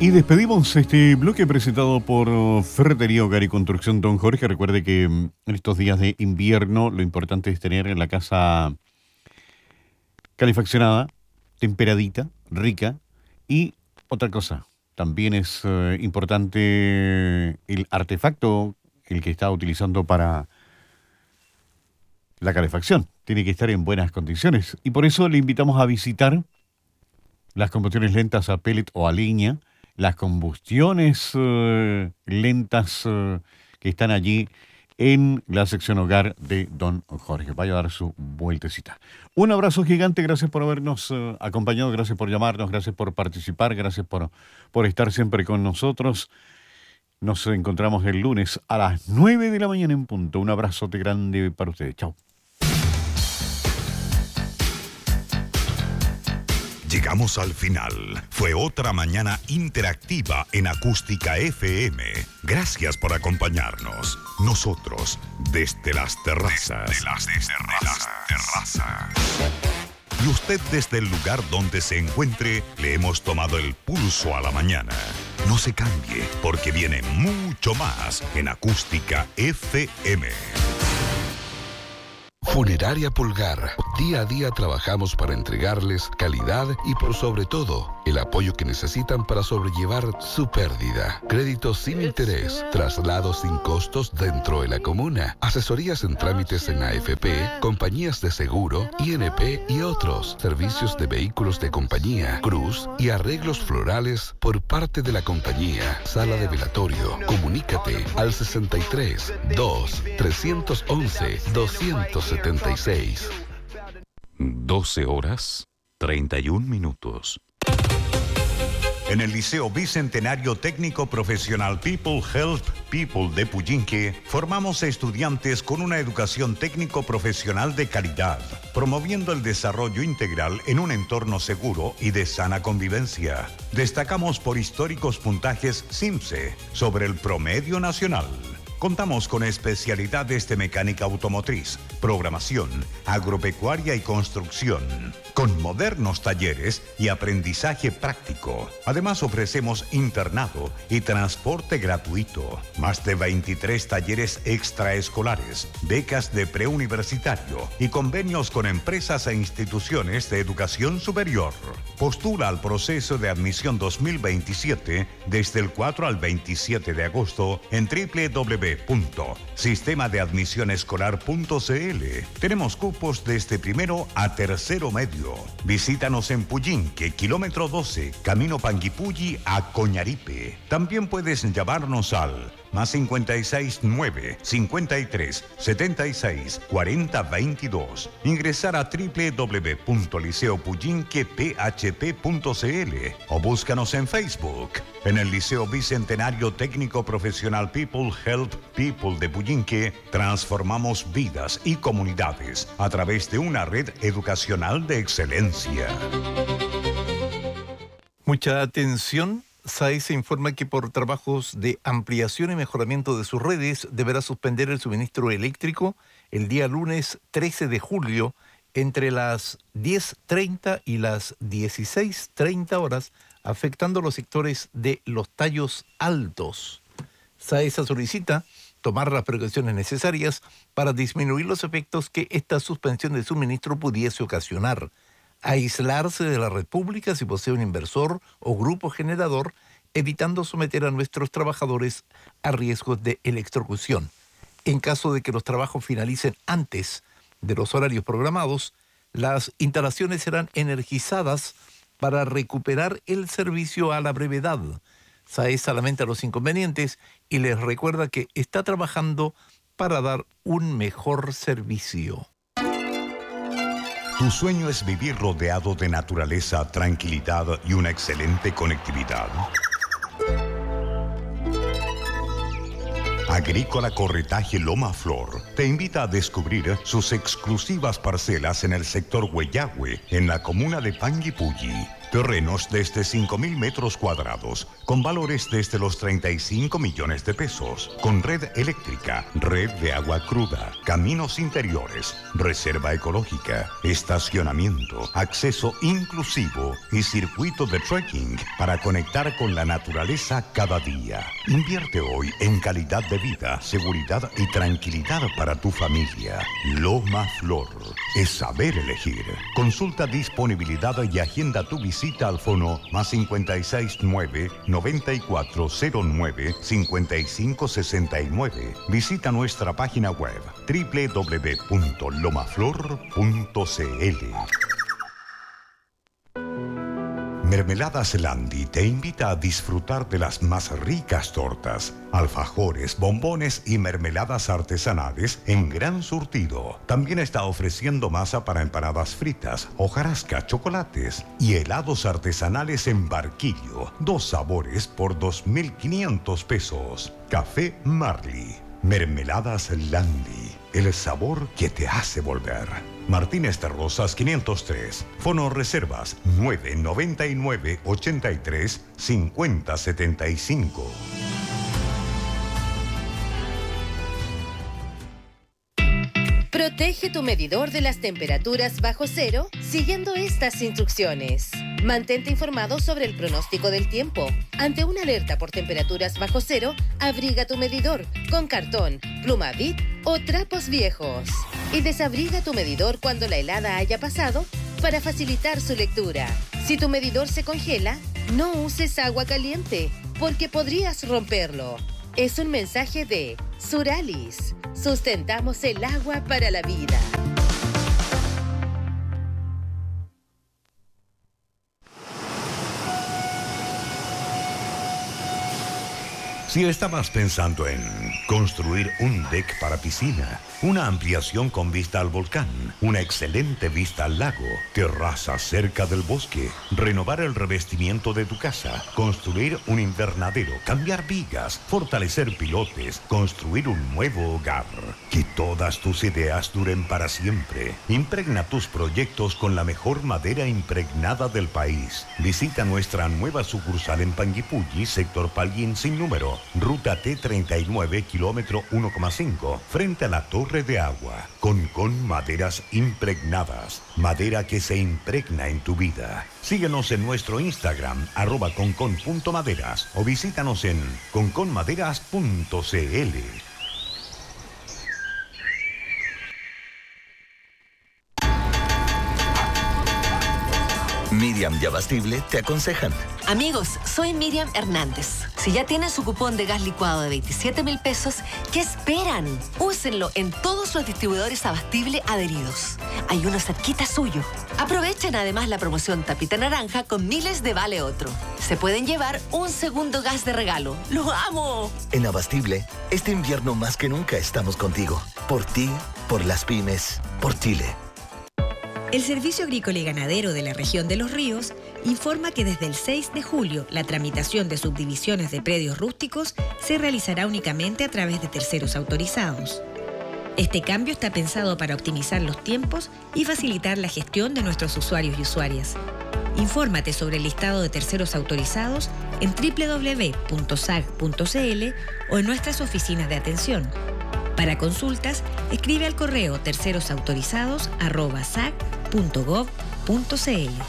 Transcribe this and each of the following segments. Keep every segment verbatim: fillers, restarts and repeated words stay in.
Y despedimos este bloque presentado por Ferretería Hogar y Construcción Don Jorge. Recuerde que en estos días de invierno lo importante es tener la casa calefaccionada, temperadita, rica. Y otra cosa, también es eh, importante el artefacto, el que está utilizando para la calefacción. Tiene que estar en buenas condiciones. Y por eso le invitamos a visitar las combustiones lentas a pellet o a leña, las combustiones uh, lentas uh, que están allí en la sección hogar de Don Jorge. Vaya a dar su vueltecita. Un abrazo gigante, gracias por habernos uh, acompañado, gracias por llamarnos, gracias por participar, gracias por, por estar siempre con nosotros. Nos encontramos el lunes a las nueve de la mañana en punto. Un abrazote grande para ustedes. Chao. Llegamos al final. Fue otra mañana interactiva en Acústica F M. Gracias por acompañarnos. Nosotros, desde las terrazas. Desde las, desde las terrazas. Y usted desde el lugar donde se encuentre, le hemos tomado el pulso a la mañana. No se cambie, porque viene mucho más en Acústica F M. Funeraria Pulgar. Día a día trabajamos para entregarles calidad y por sobre todo el apoyo que necesitan para sobrellevar su pérdida. Créditos sin interés, traslados sin costos dentro de la comuna, asesorías en trámites en A F P, compañías de seguro, I N P y otros, servicios de vehículos de compañía, cruz y arreglos florales por parte de la compañía. Sala de velatorio. Comunícate al sesenta y tres, dos, trescientos once, doscientos setenta y seis. doce horas, treinta y un minutos. En el Liceo Bicentenario Técnico Profesional People Help People de Puyinque, formamos estudiantes con una educación técnico-profesional de calidad, promoviendo el desarrollo integral en un entorno seguro y de sana convivencia. Destacamos por históricos puntajes SIMSE sobre el promedio nacional. Contamos con especialidades de mecánica automotriz, programación, agropecuaria y construcción, con modernos talleres y aprendizaje práctico. Además ofrecemos internado y transporte gratuito, más de veintitrés talleres extraescolares, becas de preuniversitario y convenios con empresas e instituciones de educación superior. Postula al proceso de admisión dos mil veintisiete desde el cuatro al veintisiete de agosto en doble u doble u doble u punto sistema de admisión escolar punto c l. Tenemos cupos desde primero a tercero medio. Visítanos en Puyinque, kilómetro doce, camino Panguipulli a Coñaripe. También puedes llamarnos al más cincuenta y seis nueve, cincuenta y tres, setenta y seis, cuarenta, veintidós. Ingresar a doble u doble u doble u punto liceo puyinque p h p punto c l o búscanos en Facebook. En el Liceo Bicentenario Técnico Profesional People Help People de Puyinque, transformamos vidas y comunidades a través de una red educacional de excelencia. Mucha atención. SAESA informa que por trabajos de ampliación y mejoramiento de sus redes deberá suspender el suministro eléctrico el día lunes trece de julio entre las diez treinta y las dieciséis treinta horas, afectando los sectores de Los Tallos Altos. SAESA solicita tomar las precauciones necesarias para disminuir los efectos que esta suspensión de suministro pudiese ocasionar. Aislarse de la red pública si posee un inversor o grupo generador, evitando someter a nuestros trabajadores a riesgos de electrocución. En caso de que los trabajos finalicen antes de los horarios programados, las instalaciones serán energizadas para recuperar el servicio a la brevedad. SAESA lamenta los inconvenientes y les recuerda que está trabajando para dar un mejor servicio. Tu sueño es vivir rodeado de naturaleza, tranquilidad y una excelente conectividad. Agrícola Corretaje Loma Flor te invita a descubrir sus exclusivas parcelas en el sector Huellahue, en la comuna de Panguipulli. Terrenos desde cinco mil metros cuadrados, con valores desde los treinta y cinco millones de pesos, con red eléctrica, red de agua cruda, caminos interiores, reserva ecológica, estacionamiento, acceso inclusivo y circuito de trekking para conectar con la naturaleza cada día. Invierte hoy en calidad de vida, seguridad y tranquilidad para tu familia. Loma Flor es saber elegir. Consulta disponibilidad y agenda tu visita al fono más cincuenta y seis nueve, noventa y cuatro cero nueve, cincuenta y cinco sesenta y nueve. Visita nuestra página web doble u doble u doble u punto lomaflor punto c l. Mermeladas Landi te invita a disfrutar de las más ricas tortas, alfajores, bombones y mermeladas artesanales en gran surtido. También está ofreciendo masa para empanadas fritas, hojarasca, chocolates y helados artesanales en barquillo. Dos sabores por dos mil quinientos pesos. Café Marley. Mermeladas Landi. El sabor que te hace volver. Martínez de Rosas quinientos tres. Fono reservas nueve noventa y nueve, ochenta y tres, cincuenta setenta y cinco. Protege tu medidor de las temperaturas bajo cero siguiendo estas instrucciones. Mantente informado sobre el pronóstico del tiempo. Ante una alerta por temperaturas bajo cero, abriga tu medidor con cartón, pluma Bic o trapos viejos. Y desabriga tu medidor cuando la helada haya pasado para facilitar su lectura. Si tu medidor se congela, no uses agua caliente porque podrías romperlo. Es un mensaje de Suralis. Sustentamos el agua para la vida. Si estabas pensando en construir un deck para piscina, una ampliación con vista al volcán, una excelente vista al lago, terrazas cerca del bosque, renovar el revestimiento de tu casa, construir un invernadero, cambiar vigas, fortalecer pilotes, construir un nuevo hogar, que todas tus ideas duren para siempre. Impregna tus proyectos con la mejor madera impregnada del país. Visita nuestra nueva sucursal en Panguipulli, sector Pallín sin número, ruta T treinta y nueve, kilómetro uno coma cinco, frente a la Torre de Agua. Concon Maderas Impregnadas. Madera que se impregna en tu vida. Síguenos en nuestro Instagram, arroba concon.maderas, o visítanos en conconmaderas punto c l. Miriam y Abastible te aconsejan. Amigos, soy Miriam Hernández. Si ya tienen su cupón de gas licuado de veintisiete mil pesos, ¿qué esperan? Úsenlo en todos los distribuidores Abastible adheridos. Hay uno cerquita suyo. Aprovechen además la promoción Tapita Naranja con miles de Vale Otro. Se pueden llevar un segundo gas de regalo. ¡Lo amo! En Abastible, este invierno más que nunca estamos contigo. Por ti, por las pymes, por Chile. El Servicio Agrícola y Ganadero de la región de Los Ríos informa que desde el seis de julio la tramitación de subdivisiones de predios rústicos se realizará únicamente a través de terceros autorizados. Este cambio está pensado para optimizar los tiempos y facilitar la gestión de nuestros usuarios y usuarias. Infórmate sobre el listado de terceros autorizados en doble u doble u doble u punto sag punto c l o en nuestras oficinas de atención. Para consultas, escribe al correo tercerosautorizados arroba sag punto gov punto c l.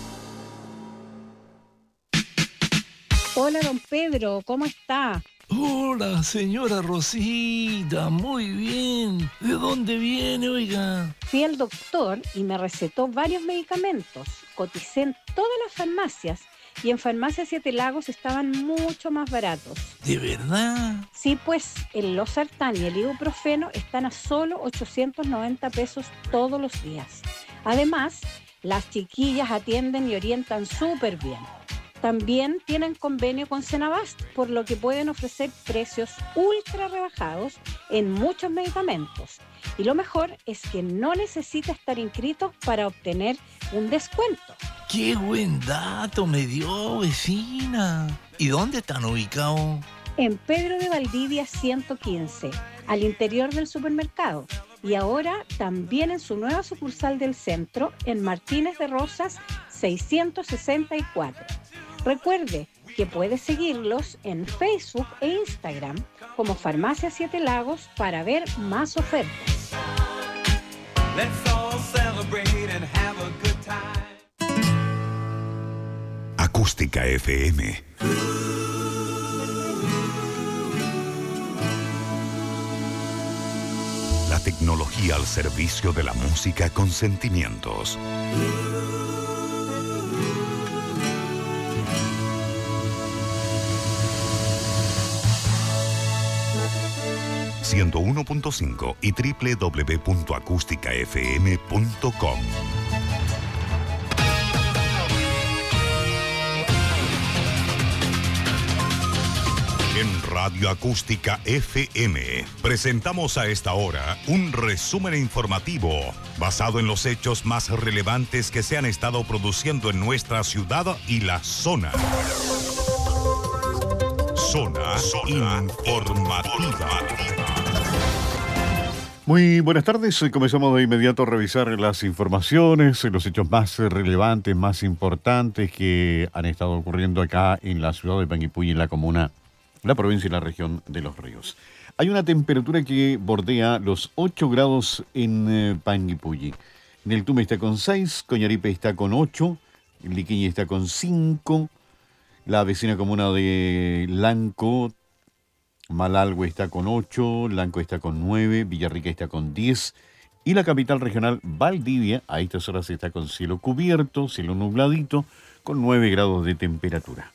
Hola, don Pedro, ¿cómo está? Hola, señora Rosita, muy bien. ¿De dónde viene, oiga? Fui al doctor y me recetó varios medicamentos. Coticé en todas las farmacias y en Farmacia Siete Lagos estaban mucho más baratos. ¿De verdad? Sí, pues el Losartán y el ibuprofeno están a solo ochocientos noventa pesos todos los días. Además, las chiquillas atienden y orientan súper bien. También tienen convenio con Senabast, por lo que pueden ofrecer precios ultra rebajados en muchos medicamentos. Y lo mejor es que no necesita estar inscrito para obtener un descuento. ¡Qué buen dato me dio, vecina! ¿Y dónde están ubicados? En Pedro de Valdivia ciento quince, al interior del supermercado. Y ahora también en su nueva sucursal del centro, en Martínez de Rosas seiscientos sesenta y cuatro. Recuerde que puede seguirlos en Facebook e Instagram como Farmacia Siete Lagos para ver más ofertas. Acústica F M. La tecnología al servicio de la música con sentimientos. ciento uno punto cinco y doble u doble u doble u punto acústica f m punto com. En Radio Acústica F M presentamos a esta hora un resumen informativo basado en los hechos más relevantes que se han estado produciendo en nuestra ciudad y la zona. Zona, zona informativa. Muy buenas tardes. Comenzamos de inmediato a revisar las informaciones, los hechos más relevantes, más importantes que han estado ocurriendo acá en la ciudad de Panguipulli, en la comuna, la provincia y la región de Los Ríos. Hay una temperatura que bordea los ocho grados en eh, Panguipulli. Neltume está con seis, Coñaripe está con ocho, Liquiñe está con cinco, la vecina comuna de Lanco, Malalgüe está con ocho, Lanco está con nueve, Villarrica está con diez y la capital regional Valdivia a estas horas está con cielo cubierto, cielo nubladito, con nueve grados de temperatura.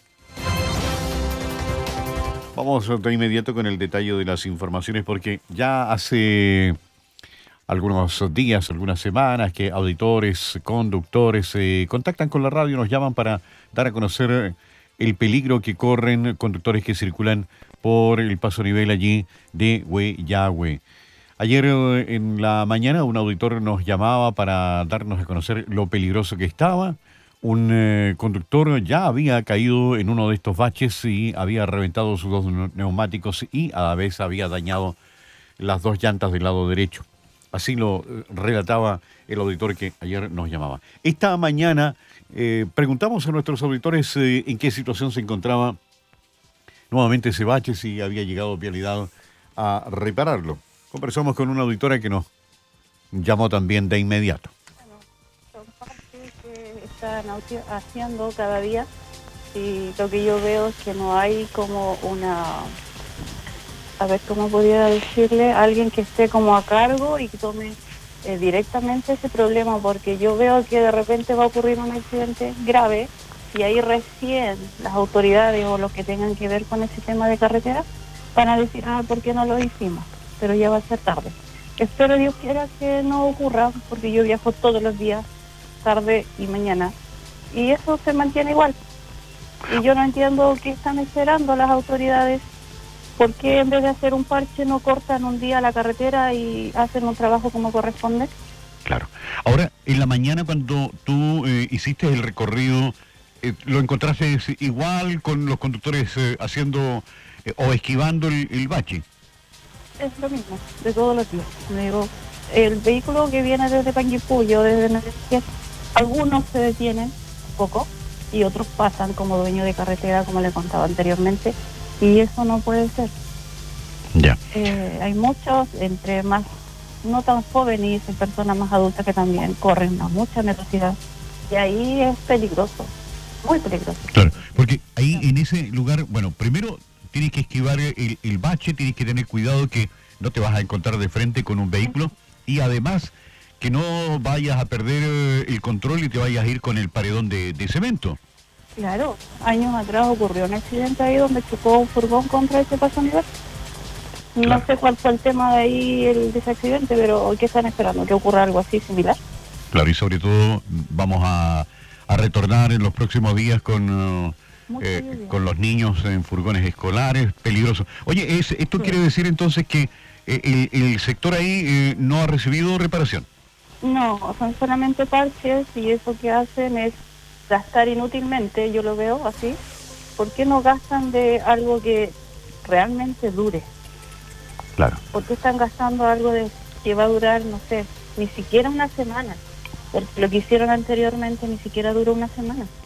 Vamos de inmediato con el detalle de las informaciones porque ya hace algunos días, algunas semanas que auditores, conductores se contactan con la radio, nos llaman para dar a conocer el peligro que corren conductores que circulan por el paso a nivel allí de Hueyahue. Ayer en la mañana un auditor nos llamaba para darnos a conocer lo peligroso que estaba. Un eh, conductor ya había caído en uno de estos baches y había reventado sus dos neumáticos y a la vez había dañado las dos llantas del lado derecho. Así lo eh, relataba el auditor que ayer nos llamaba. Esta mañana eh, preguntamos a nuestros auditores eh, en qué situación se encontraba nuevamente ese bache, si había llegado Vialidad a repararlo. Conversamos con una auditora que nos llamó también de inmediato. Están haciendo cada día y lo que yo veo es que no hay como una, a ver cómo podría decirle, alguien que esté como a cargo y que tome eh, directamente ese problema, porque yo veo que de repente va a ocurrir un accidente grave y ahí recién las autoridades o los que tengan que ver con ese tema de carretera van a decir, ah, ¿por qué no lo hicimos? Pero ya va a ser tarde. Espero Dios quiera que no ocurra, porque yo viajo todos los días, tarde y mañana, y eso se mantiene igual. Y yo no entiendo qué están esperando las autoridades, por qué en vez de hacer un parche no cortan un día la carretera y hacen un trabajo como corresponde. Claro. Ahora, en la mañana cuando tú eh, hiciste el recorrido, eh, ¿lo encontraste igual con los conductores eh, haciendo eh, o esquivando el, el bache? Es lo mismo, de todos los días. Me digo, el vehículo que viene desde Panguipulli o desde Narices, algunos se detienen poco y otros pasan como dueños de carretera, como le contaba anteriormente, y eso no puede ser. Ya. Eh, hay muchos, entre más, no tan jóvenes y personas más adultas que también corren a mucha velocidad, y ahí es peligroso, muy peligroso. Claro, porque ahí en ese lugar, bueno, primero tienes que esquivar el, el bache, tienes que tener cuidado que no te vas a encontrar de frente con un vehículo, y además que no vayas a perder el control y te vayas a ir con el paredón de, de cemento. Claro, años atrás ocurrió un accidente ahí donde chocó un furgón contra ese paso a nivel. No claro. sé cuál fue el tema de ahí, el, de ese accidente, pero ¿qué están esperando? ¿Que ocurra algo así similar? Claro, y sobre todo vamos a, a retornar en los próximos días con, uh, eh, con los niños en furgones escolares, peligrosos. Oye, es, ¿esto sí. quiere decir entonces que eh, el, el sector ahí eh, no ha recibido reparación? No, son solamente parches y eso que hacen es gastar inútilmente, yo lo veo así. ¿Por qué no gastan de algo que realmente dure? Claro. ¿Por qué están gastando algo de que va a durar, no sé, ni siquiera una semana? Porque lo que hicieron anteriormente ni siquiera duró una semana.